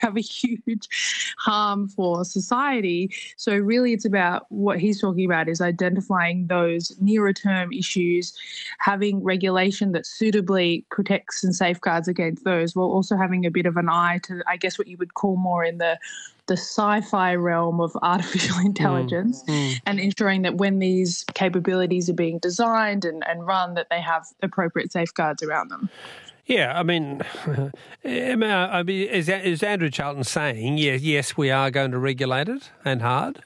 have a huge harm for society. So really it's about what he's talking about is identifying those nearer term issues, having regulation that suitably protects and safeguards against those, while also having a bit of an eye to, I guess, what you would call more in the sci-fi realm of artificial intelligence, and ensuring that when these capabilities are being designed and run, that they have appropriate safeguards around them. Yeah, I mean, is Andrew Charlton saying, yes, we are going to regulate it and hard?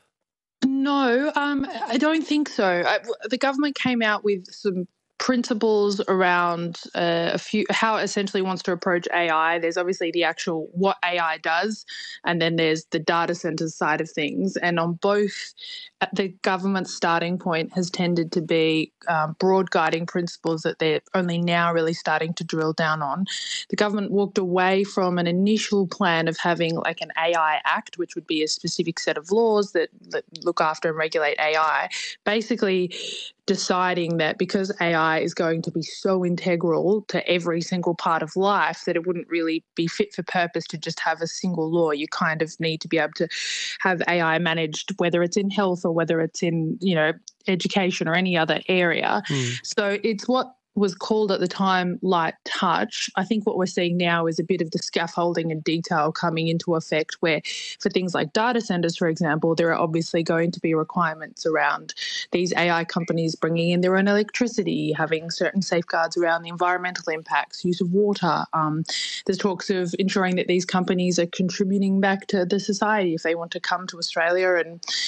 No, I don't think so. The government came out with some principles around how it essentially wants to approach AI. There's obviously the actual what AI does, and then there's the data centers side of things. And on both, the government's starting point has tended to be broad guiding principles that they're only now really starting to drill down on. The government walked away from an initial plan of having like an AI Act, which would be a specific set of laws that look after and regulate AI, basically deciding that because AI is going to be so integral to every single part of life that it wouldn't really be fit for purpose to just have a single law. You kind of need to be able to have AI managed, whether it's in health or whether it's in, education or any other area. So it's what was called at the time light touch. I think what we're seeing now is a bit of the scaffolding and detail coming into effect, where for things like data centers, for example, there are obviously going to be requirements around these AI companies bringing in their own electricity, having certain safeguards around the environmental impacts, use of water. There's talks of ensuring that these companies are contributing back to the society if they want to come to Australia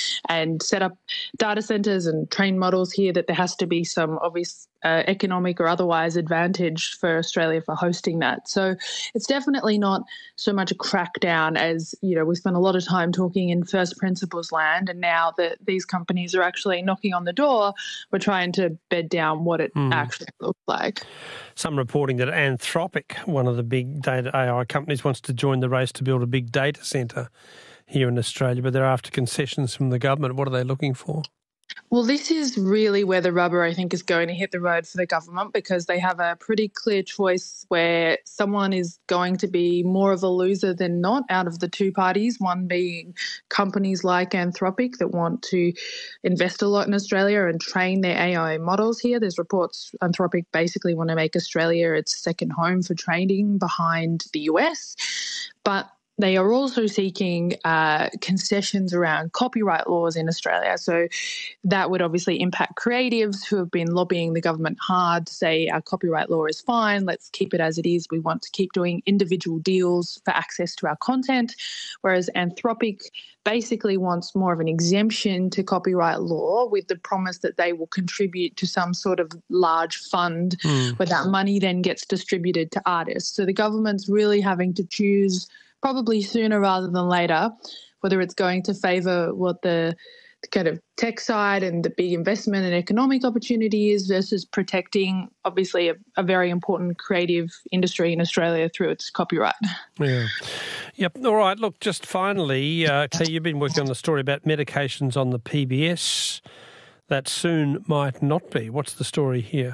and set up data centers and train models here, that there has to be some obvious economic or otherwise advantage for Australia for hosting that. So it's definitely not so much a crackdown as, we spent a lot of time talking in first principles land, and now that these companies are actually knocking on the door, we're trying to bed down what it actually looks like. Some reporting that Anthropic, one of the big data AI companies, wants to join the race to build a big data centre here in Australia, but they're after concessions from the government. What are they looking for? Well, this is really where the rubber, I think, is going to hit the road for the government, because they have a pretty clear choice where someone is going to be more of a loser than not out of the two parties, one being companies like Anthropic that want to invest a lot in Australia and train their AI models here. There's reports Anthropic basically want to make Australia its second home for training behind the US. But they are also seeking concessions around copyright laws in Australia. So that would obviously impact creatives who have been lobbying the government hard to say our copyright law is fine, let's keep it as it is. We want to keep doing individual deals for access to our content, whereas Anthropic basically wants more of an exemption to copyright law with the promise that they will contribute to some sort of large fund where that money then gets distributed to artists. So the government's really having to choose, probably sooner rather than later, whether it's going to favour what the kind of tech side and the big investment and economic opportunity is versus protecting, obviously, a very important creative industry in Australia through its copyright. Yeah. Yep. All right. Look, just finally, T, you've been working on the story about medications on the PBS that soon might not be. What's the story here?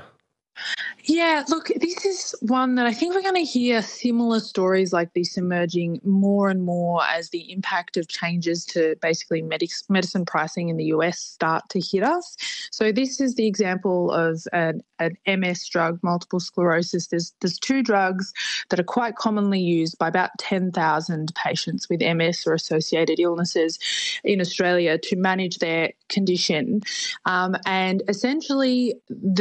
Yeah, look, this is one that I think we're going to hear similar stories like this emerging more and more as the impact of changes to basically medicine pricing in the US start to hit us. So this is the example of an MS drug, multiple sclerosis. There's two drugs that are quite commonly used by about 10,000 patients with MS or associated illnesses in Australia to manage their condition. And essentially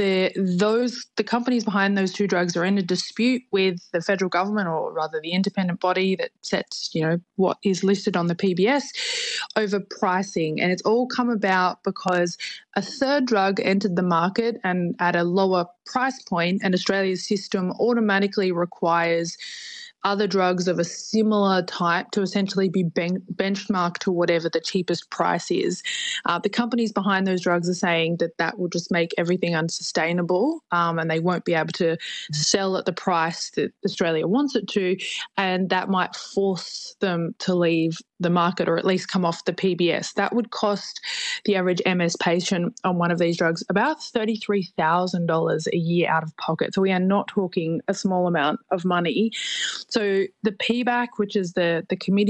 the companies behind those two drugs are in a dispute with the federal government, or rather the independent body that sets, what is listed on the PBS, over pricing. And it's all come about because a third drug entered the market and at a lower price point, and Australia's system automatically requires other drugs of a similar type to essentially be benchmarked to whatever the cheapest price is. The companies behind those drugs are saying that will just make everything unsustainable, and they won't be able to sell at the price that Australia wants it to, and that might force them to leave the market or at least come off the PBS. That would cost the average MS patient on one of these drugs about $33,000 a year out of pocket. So we are not talking a small amount of money. So the PBAC, which is the committee